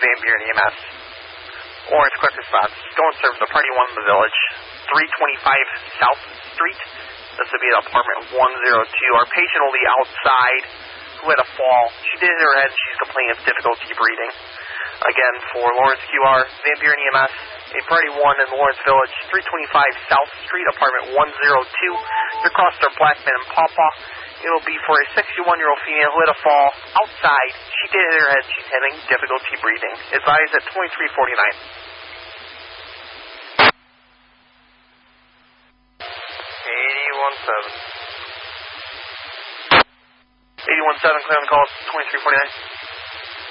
Van Buren EMS. Lawrence, quick response. Stolen service of party 1 in the village, 325 South Street. This would be at apartment 102. Our patient will be outside who had a fall. She did hit her head. She's complaining of difficulty breathing. Again, for Lawrence QR, Van Buren EMS, a party 1 in Lawrence Village, 325 South Street, apartment 102. They're across their Blackman and Pawpaw. It will be for a 61-year-old female who had a fall outside. She did hit her head. She's having difficulty breathing. Advised at 2349. 81-7. 81-7, clear on the call, 2349.